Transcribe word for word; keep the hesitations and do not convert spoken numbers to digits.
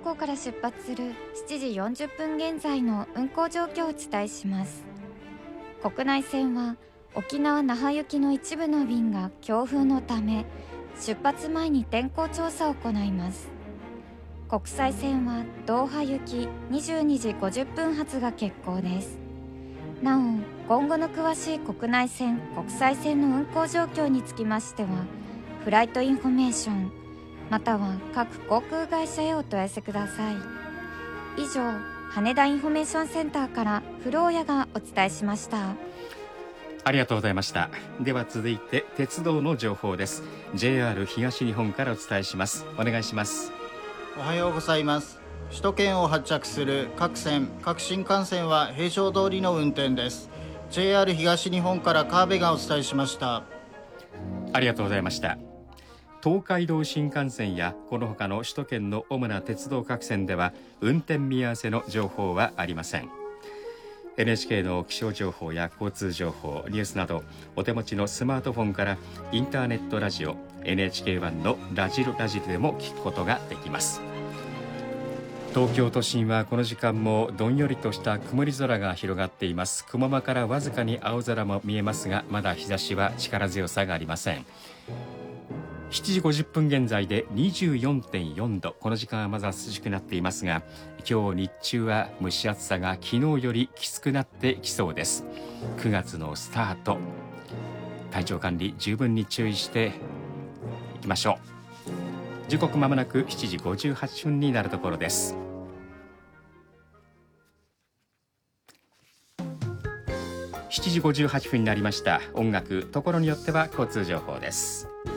港から出発するしちじよんじゅっぷん現在の運行状況をお伝えします。国内線は沖縄那覇行きの一部の便が強風のため出発前に天候調査を行います。国際線はドーハ行きにじゅうにじごじゅっぷん発が欠航です。なお今後の詳しい国内線国際線の運行状況につきましてはフライトインフォメーションまたは各航空会社へお問い合わせください。以上、羽田インフォメーションセンターから古尾谷がお伝えしました。 ありがとうございました。では続いて鉄道の情報です。 ジェイアール 東日本からお伝えします。お願いします。 おはようございます。首都圏を発着する各線各新幹線は平常通りの運転です。 ジェイアール 東日本から川辺がお伝えしました。 ありがとうございました。東海道新幹線やこの他の首都圏の主な鉄道各線では運転見合わせの情報はありません。 エヌエイチケー の気象情報や交通情報ニュースなどお手持ちのスマートフォンからインターネットラジオ エヌエイチケーワン のラジルラジルでも聞くことができます。東京都心はこの時間もどんよりとした曇り空が広がっています。雲間からわずかに青空も見えますがまだ日差しは力強さがありません。しちじごじゅっぷん現在で にじゅうよんてんよんど、この時間はまだ涼しくなっていますが今日日中は蒸し暑さが昨日よりきつくなってきそうです。くがつのスタート、体調管理十分に注意していきましょう。時刻まもなくしちじごじゅうはっぷんになるところです。しちじごじゅうはっぷんになりました。音楽、ところによっては交通情報です。